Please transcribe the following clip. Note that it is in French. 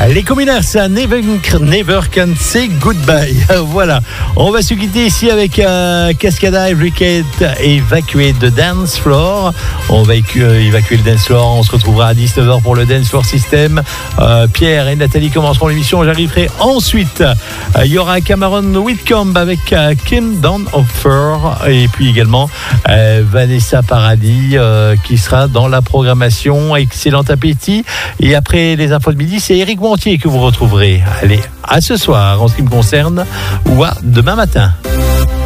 Les Communards, ça never can say goodbye. Voilà, on va se quitter ici avec Cascada et Briquet évacué de Dance Floor. On va évacuer le Dance Floor. On se retrouvera à 19h pour le Dance Floor System. Pierre et Nathalie commenceront l'émission. J'arriverai ensuite. Il y aura Cameron Whitcomb avec Kim Downoffer et puis également Vanessa Paradis qui sera dans la programmation. Excellent appétit. Et après les infos de midi, c'est Éric Montier que vous retrouverez. Allez, à ce soir en ce qui me concerne ou à demain matin.